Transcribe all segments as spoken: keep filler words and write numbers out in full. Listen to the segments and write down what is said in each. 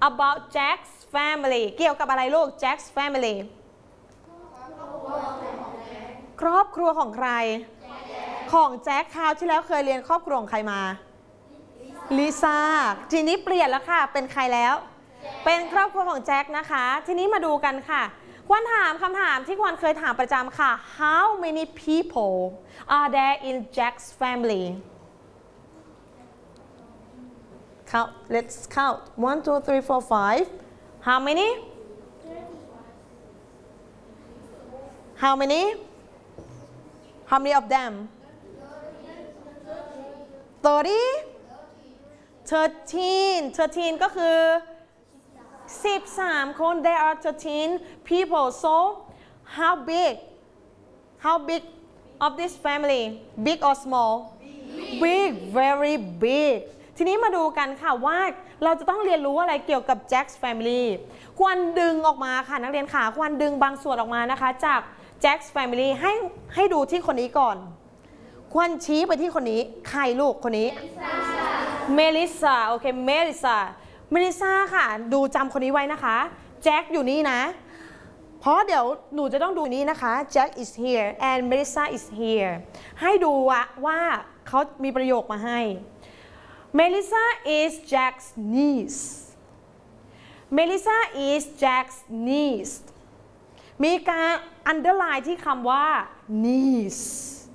about Jack's family เกี่ยวกับอะไรลูก Jack's family ครอบครัวของใครของแจ็คคราวที่แล้วเคยเรียนครอบครัวของใครมาลิซ่าทีนี้เปลี่ยนแล้วค่ะเป็นใครแล้วเป็นครอบครัวของแจ็คนะคะทีนี้มาดูกันค่ะควันถามคำถามที่ควันเคยถามประจำค่ะ How many people are there in Jack's family count let's count one two three four five how many how many how many of them thirty thirteen thirteen ก็คือสิบสามคน there are thirteen people so how big how big of this family big or small big very big ทีนี้มาดูกันค่ะว่าเราจะต้องเรียนรู้อะไรเกี่ยวกับ Jack's family ควรดึงออกมาค่ะนักเรียนค่ะควรดึงบางส่วนออกมานะคะจาก Jack's family ให้ให้ดูที่คนนี้ก่อนควรชี้ไปที่คนนี้ใครลูกคนนี้เมลิซาโอเคเมลิซาเมลิซาค่ะดูจำคนนี้ไว้นะคะแจ็คอยู่นี่นะเพราะเดี๋ยวหนูจะต้องดูนี้นะคะ Jack is here and Melissa is here ให้ดูว่าเขามีประโยคมาให้ Melissa is Jack's niece Melissa is Jack's niece มีการ underline ที่คำว่า niece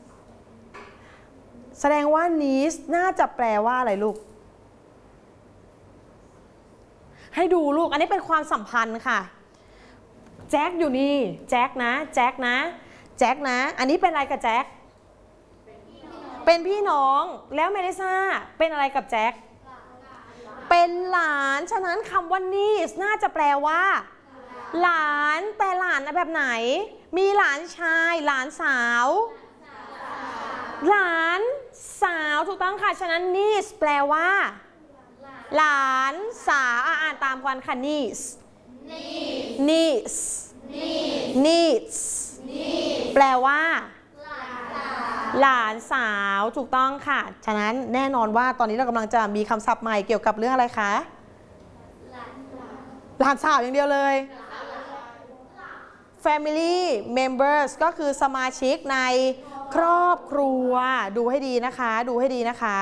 แสดงว่า niece น่าจะแปลว่าอะไรลูกให้ดูลูกอันนี้เป็นความสัมพันธ์ค่ะแจ็คอยู่นี่แจ็คนะแจ็คนะแจ็คนะอันนี้เป็นอะไรกับแจ็คเป็นพี่น้องแล้วเมลิซ่าเป็นอะไรกับแจ็คเป็นหลานฉะนั้นคำว่านี่น่าจะแปลว่าหลานแต่หลานแบบไหนมีหลานชายหลานสาวหลานสาวถูกต้องค่ะฉะนั้นนี่แปลว่าหลานสาวอ่านตามกันค่ะ niece niece niece แปลว่าหลานสาวถูกต้องค่ะฉะนั้นแน่นอนว่าตอนนี้เรากำลังจะมีคำศัพท์ใหม่เกี่ยวกับเรื่องอะไรคะหลานสาวอย่างเดียวเลย family members ก็คือสมาชิกในครอบครัวดูให้ดีนะคะดูให้ดีนะคะ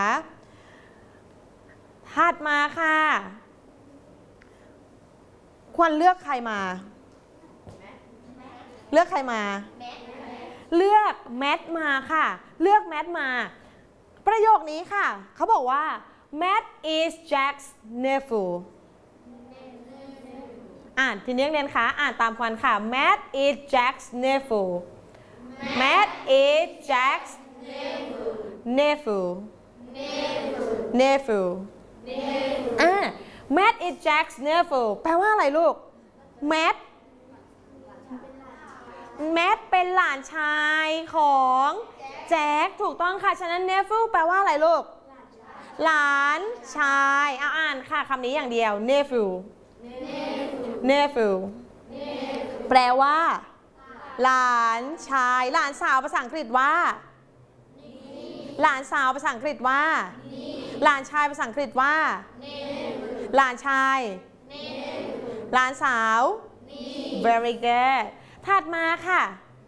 ถัดมาค่ะควรเลือกใครมาเลือกใครมาเลือกแมทมาค่ะเลือกแมทมาประโยคนี้ค่ะเขาบอกว่า Matt is Jack's nephew อ่านทีนี้เรียนคะอ่านตามกันค่ะ Matt is Jack's nephew Matt is Jack's nephew nephewอ่า Matt is Jack's nephew แปลว่าอะไรลูก Matt Matt เป็นหลานชายของแจ็คถูกต้องค่ะฉะนั้น nephew แปลว่าอะไรลูกหลานชายเอาอ่านค่ะคำนี้อย่างเดียว nephew nephew แปลว่าหลานชายหลานสาวภาษาอังกฤษว่าหลานสาวภาษาอังกฤษว่าหลานชายภาษาอังกฤษว่าหลานชายหลานสาว very good ถัดมาค่ะ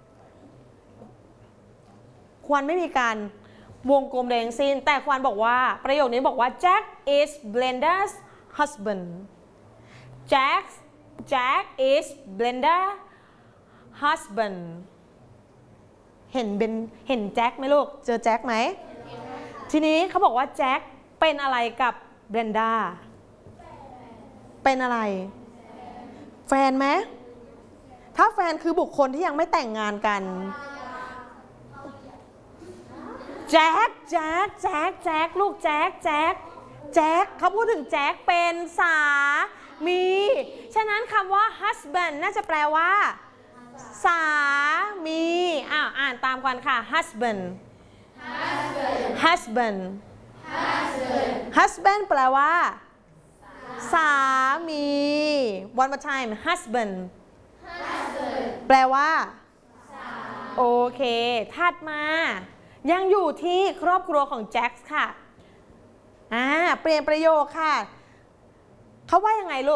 ควรไม่มีการวงกลมใดทั้งสิ้นแต่ควรบอกว่าประโยคนี้บอกว่า Jack is Blenda's husband Jack Jack is Blenda's husband เห็นเป็นเห็นแจ็คไหมลูกเจอแจ็คไหมทีนี้เขาบอกว่าแจ็คเป็นอะไรกับเบรนดาเป็นอะไรแฟนไหมถ้าแฟนคือบุคคลที่ยังไม่แต่งงานกันแจ็คแจ็คแจ็คแจ็คลูกแจ็คแจ็คแจ็คเขาพูดถึงแจ็คเป็นสามีฉะนั้นคำว่า husband น่าจะแปลว่าสามีอ้าวอ่านตามกันค่ะ husband husband husband แปลว่าสามี one more time husband แปลว่าโอเคถัดมายังอยู่ที่ครอบครัวของแจ็คค่ะอ่าเปลี่ยนประโยคค่ะเขาว่ายังไงลูก